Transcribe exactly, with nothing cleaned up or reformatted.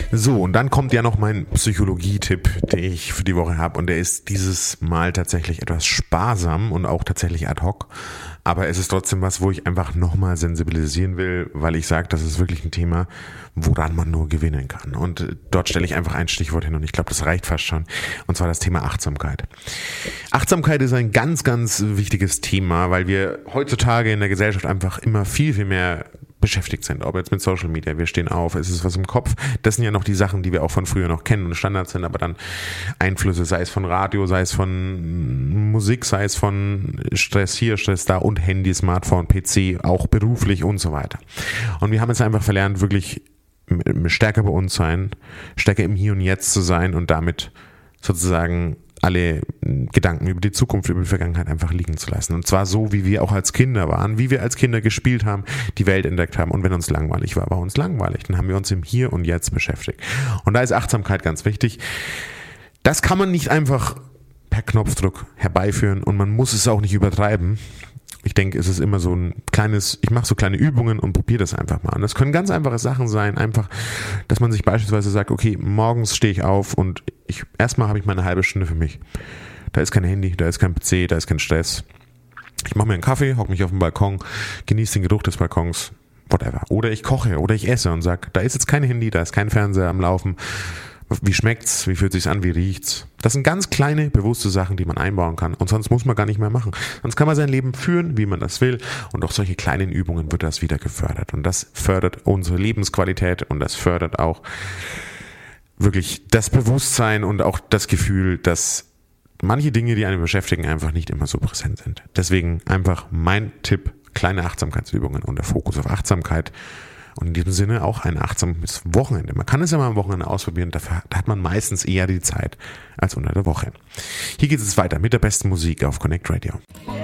So, und dann kommt ja noch mein Psychologie-Tipp, den ich für die Woche habe. Und der ist dieses Mal tatsächlich etwas sparsam und auch tatsächlich ad hoc. Aber es ist trotzdem was, wo ich einfach nochmal sensibilisieren will, weil ich sage, das ist wirklich ein Thema, woran man nur gewinnen kann. Und dort stelle ich einfach ein Stichwort hin und ich glaube, das reicht fast schon. Und zwar das Thema Achtsamkeit. Achtsamkeit ist ein ganz, ganz wichtiges Thema, weil wir heutzutage in der Gesellschaft einfach immer viel, viel mehr beschäftigt sind, ob jetzt mit Social Media, wir stehen auf, es ist was im Kopf, das sind ja noch die Sachen, die wir auch von früher noch kennen und Standards sind, aber dann Einflüsse, sei es von Radio, sei es von Musik, sei es von Stress hier, Stress da und Handy, Smartphone, P C, auch beruflich und so weiter. Und wir haben jetzt einfach verlernt, wirklich stärker bei uns sein, stärker im Hier und Jetzt zu sein und damit sozusagen alle Gedanken über die Zukunft, über die Vergangenheit einfach liegen zu lassen. Und zwar so, wie wir auch als Kinder waren, wie wir als Kinder gespielt haben, die Welt entdeckt haben. Und wenn uns langweilig war, war uns langweilig. Dann haben wir uns im Hier und Jetzt beschäftigt. Und da ist Achtsamkeit ganz wichtig. Das kann man nicht einfach per Knopfdruck herbeiführen und man muss es auch nicht übertreiben. Ich denke, es ist immer so ein kleines, ich mache so kleine Übungen und probiere das einfach mal. Und das können ganz einfache Sachen sein, einfach, dass man sich beispielsweise sagt, okay, morgens stehe ich auf und ich erstmal habe ich meine halbe Stunde für mich. Da ist kein Handy, da ist kein P C, da ist kein Stress. Ich mache mir einen Kaffee, hocke mich auf den Balkon, genieße den Geruch des Balkons, whatever. Oder ich koche oder ich esse und sage, da ist jetzt kein Handy, da ist kein Fernseher am Laufen. Wie schmeckt's? Wie fühlt sich's an? Wie riecht's? Das sind ganz kleine, bewusste Sachen, die man einbauen kann. Und sonst muss man gar nicht mehr machen. Sonst kann man sein Leben führen, wie man das will. Und durch solche kleinen Übungen wird das wieder gefördert. Und das fördert unsere Lebensqualität und das fördert auch wirklich das Bewusstsein und auch das Gefühl, dass manche Dinge, die einen beschäftigen, einfach nicht immer so präsent sind. Deswegen einfach mein Tipp, kleine Achtsamkeitsübungen und der Fokus auf Achtsamkeit. Und in diesem Sinne auch ein achtsames Wochenende. Man kann es ja mal am Wochenende ausprobieren, dafür hat man meistens eher die Zeit als unter der Woche. Hier geht es weiter mit der besten Musik auf Connect Radio.